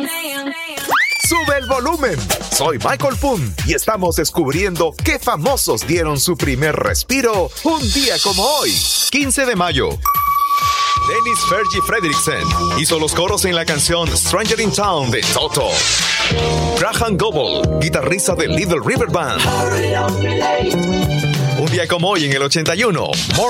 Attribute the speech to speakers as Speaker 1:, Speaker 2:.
Speaker 1: Sube el volumen. Soy Michael Poon y estamos descubriendo qué famosos dieron su primer respiro un día como hoy, 15 de mayo. Dennis Fergie Fredricksen hizo los coros en la canción Stranger in Town de Toto. Graham Goble, guitarrista de Little River Band. Un día como hoy en el 81,